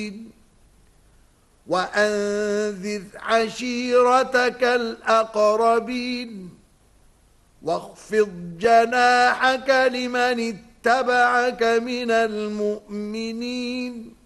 الْمُبِينِ وَأَنذِرْ عَشِيرَتَكَ الْأَقْرَبِينَ وَاخْفِضْ جَنَاحَكَ لِمَنِ اتَّبَعَكَ مِنَ الْمُؤْمِنِينَ